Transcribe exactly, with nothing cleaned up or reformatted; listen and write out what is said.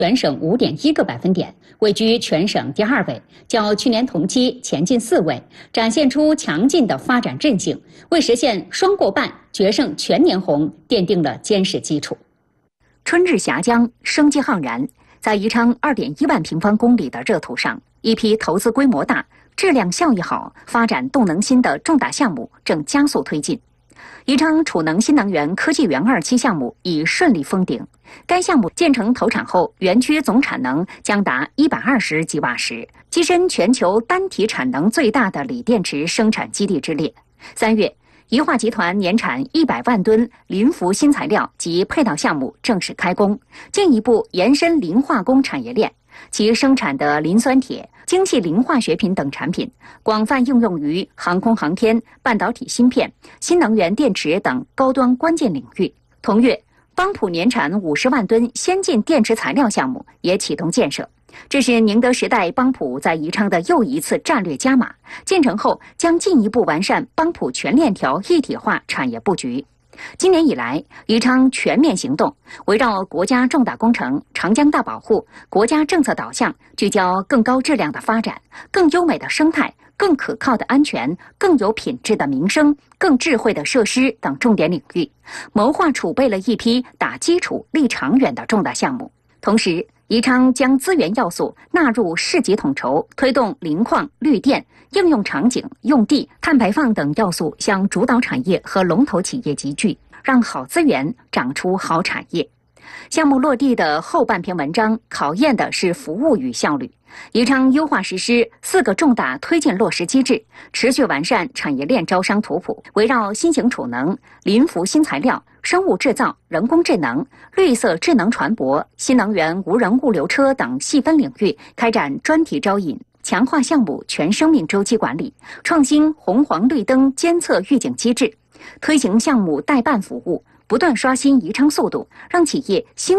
全省五点一个百分点，位居全省第二位，较去年同期前进四位，展现出强劲的发展韧性，为实现双过半、决胜全年红奠定了坚实基础。 春日峡江，生机盎然。在宜昌二点一万平方公里的热土上，一批投资规模大、质量效益好、发展动能新的重大项目正加速推进。宜昌储能新能源科技园二期项目已顺利封顶，该项目建成投产后，园区总产能将达一百二十吉瓦时，跻身全球单体产能最大的锂电池生产基地之列。三月，宜化集团年产一百万吨磷氟新材料及配套项目正式开工，进一步延伸磷化工产业链。其生产的磷酸铁、精细磷化学品等产品，广泛应用于航空航天、半导体芯片、新能源电池等高端关键领域。同月，邦普年产五十万吨先进电池材料项目也启动建设。这是宁德时代邦普在宜昌的又一次战略加码，建成后将进一步完善邦普全链条一体化产业布局。今年以来，宜昌全面行动，围绕国家重大工程、长江大保护、国家政策导向，聚焦更高质量的发展、更优美的生态、更可靠的安全、更有品质的民生、更智慧的设施等重点领域，谋划储备了一批打基础、立长远的重大项目。同时，宜昌将资源要素纳入市级统筹，推动磷矿、绿电、应用场景、用地、碳排放等要素向主导产业和龙头企业集聚，让好资源长出好产业。项目落地的后半篇文章考验的是服务与效率。宜昌优化实施四个重大推进落实机制，持续完善产业链招商图谱，围绕新型储能、磷氟新材料、生物制造、人工智能、绿色智能船舶、新能源无人物流车等细分领域开展专题招引，强化项目全生命周期管理，创新红黄绿灯监测预警机制，推行项目代办服务，不断刷新宜昌速度，让企业兴